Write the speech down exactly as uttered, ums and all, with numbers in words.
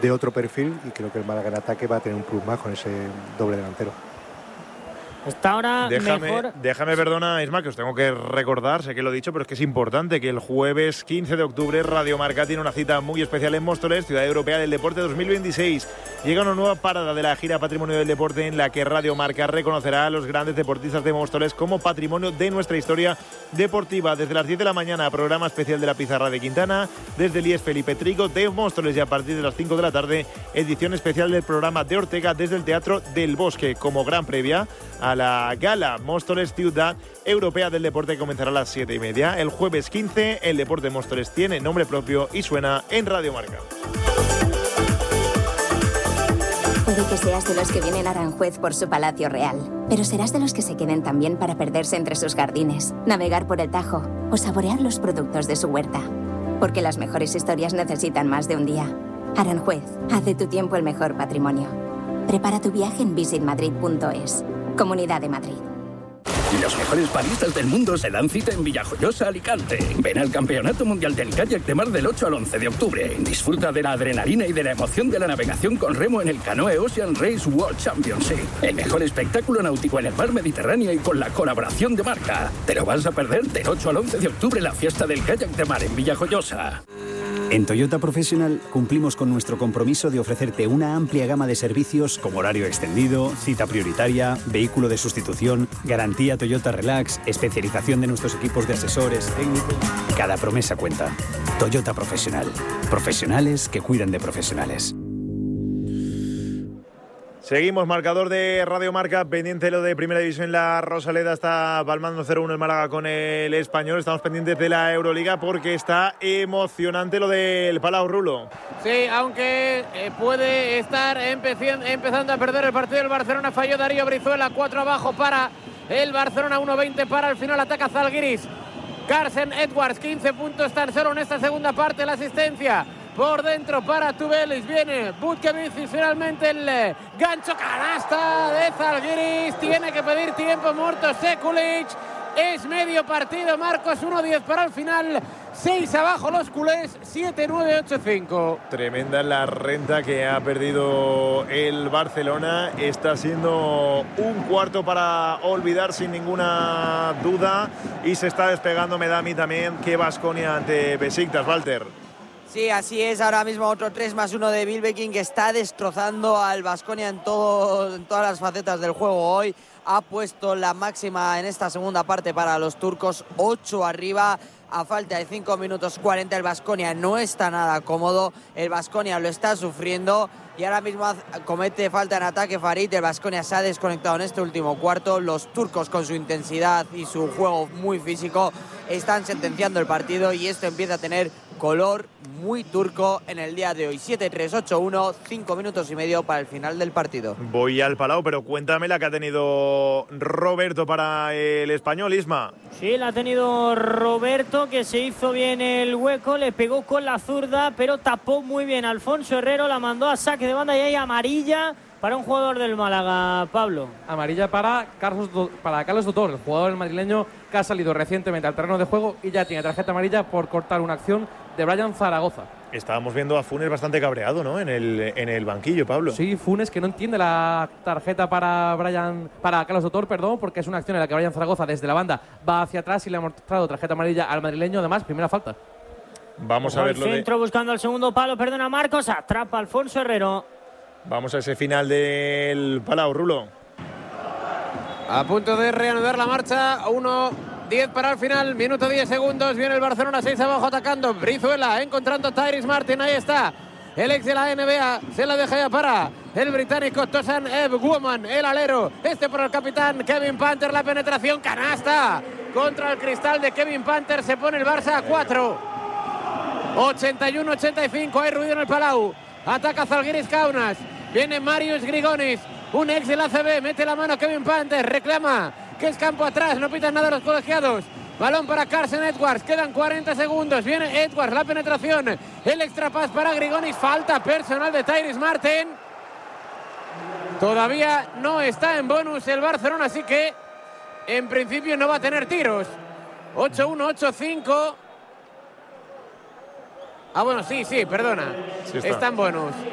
de otro perfil, y creo que el Málaga en ataque va a tener un plus más con ese doble delantero. Hasta ahora déjame, mejor. Déjame, perdona, Isma, que os tengo que recordar, sé que lo he dicho, pero es que es importante que el jueves quince de octubre Radio Marca tiene una cita muy especial en Móstoles, Ciudad Europea del Deporte dos mil veintiséis. Llega una nueva parada de la gira Patrimonio del Deporte en la que Radio Marca reconocerá a los grandes deportistas de Móstoles como patrimonio de nuestra historia deportiva. Desde las diez de la mañana, programa especial de la Pizarra de Quintana, desde el I E S Felipe Trigo de Móstoles, y a partir de las cinco de la tarde, edición especial del programa de Ortega desde el Teatro del Bosque, como gran previa a la gala Móstoles Ciudad Europea del Deporte, que comenzará a las siete y media. El jueves quince, el Deporte Móstoles tiene nombre propio y suena en Radio Marca. Puede que seas de los que vienen a Aranjuez por su palacio real, pero serás de los que se queden también para perderse entre sus jardines, navegar por el Tajo o saborear los productos de su huerta. Porque las mejores historias necesitan más de un día. Aranjuez, haz de tu tiempo el mejor patrimonio. Prepara tu viaje en visit madrid punto es. Comunidad de Madrid. Los mejores baristas del mundo se dan cita en Villajoyosa, Alicante. Ven al Campeonato Mundial del Kayak de Mar del ocho al once de octubre. Disfruta de la adrenalina y de la emoción de la navegación con remo en el Canoe Ocean Race World Championship. El mejor espectáculo náutico en el mar Mediterráneo y con la colaboración de Marca. ¿Te lo vas a perder? Del ocho al once de octubre, la fiesta del kayak de mar en Villajoyosa. En Toyota Professional cumplimos con nuestro compromiso de ofrecerte una amplia gama de servicios como horario extendido, cita prioritaria, vehículo de sustitución, garantía Toyota Relax, especialización de nuestros equipos de asesores técnicos. Cada promesa cuenta. Toyota Professional. Profesionales que cuidan de profesionales. Seguimos, marcador de Radio Marca, pendiente de lo de Primera División en la Rosaleda. Está palmando cero uno el Málaga con el Español. Estamos pendientes de la Euroliga porque está emocionante lo del Palau, Rulo. Sí, aunque eh, puede estar empezando, empezando a perder el partido. El Barcelona falló Darío Brizuela, cuatro abajo para el Barcelona, uno veinte para el final. Ataca Zalgiris. Carson Edwards, quince puntos tan solo en esta segunda parte. La asistencia por dentro para Tubelis, viene Butkevic y finalmente el eh, gancho canasta de Zalgiris. Tiene que pedir tiempo muerto Sekulic. Es medio partido, Marcos, uno diez para el final. seis abajo los culés, siete nueve ocho cinco. Tremenda la renta que ha perdido el Barcelona. Está siendo un cuarto para olvidar sin ninguna duda. Y se está despegando, me da a mí también, que Baskonia ante Besiktas, Walter. Sí, así es, ahora mismo otro tres más uno de Bilbekin, que está destrozando al Baskonia en, todo, en todas las facetas del juego hoy. Ha puesto la máxima en esta segunda parte para los turcos, ocho arriba. A falta de cinco minutos cuarenta, el Baskonia no está nada cómodo, el Baskonia lo está sufriendo y ahora mismo comete falta en ataque Farid. El Baskonia se ha desconectado en este último cuarto. Los turcos, con su intensidad y su juego muy físico, están sentenciando el partido y esto empieza a tener color muy turco en el día de hoy. siete tres ocho uno, cinco minutos y medio para el final del partido. Voy al Palau, pero cuéntame la que ha tenido Roberto para el Español, Isma. Sí, la ha tenido Roberto, que se hizo bien el hueco, le pegó con la zurda, pero tapó muy bien Alfonso Herrero, la mandó a saque de banda y hay amarilla para un jugador del Málaga, Pablo. Amarilla para Carlos, para Carlos Tutor, el jugador madrileño que ha salido recientemente al terreno de juego y ya tiene tarjeta amarilla por cortar una acción de Brian Zaragoza. Estábamos viendo a Funes bastante cabreado, ¿no? En el, en el banquillo, Pablo. Sí, Funes, que no entiende la tarjeta para Brian, para Carlos Tutor, perdón, porque es una acción en la que Brian Zaragoza desde la banda va hacia atrás y le ha mostrado tarjeta amarilla al madrileño. Además, primera falta. Vamos a ver lo de... Centro buscando el segundo palo, perdona Marcos, atrapa Alfonso Herrero. Vamos a ese final del Palau, Rulo. A punto de reanudar la marcha, uno diez para el final, minuto diez segundos, viene el Barcelona, seis abajo atacando, Brizuela encontrando a Tyrese Martin, ahí está, el ex de la N B A, se la deja ya para el británico Tosan Eb Woman, el alero, este por el capitán Kevin Panther, la penetración, canasta, contra el cristal de Kevin Panther, se pone el Barça a cuatro, ochenta y uno ochenta y cinco, hay ruido en el Palau, ataca Zalgiris Kaunas, viene Marius Grigonis, un ex del A C B, mete la mano Kevin Panther, reclama que es campo atrás, no pitan nada los colegiados. Balón para Carson Edwards, quedan cuarenta segundos, viene Edwards, la penetración, el extra pass para Grigonis, falta personal de Tyrese Martin. Todavía no está en bonus el Barcelona, así que en principio no va a tener tiros. ocho uno ocho cinco. Ah, bueno, sí, sí, perdona. Sí está. Está en bonus.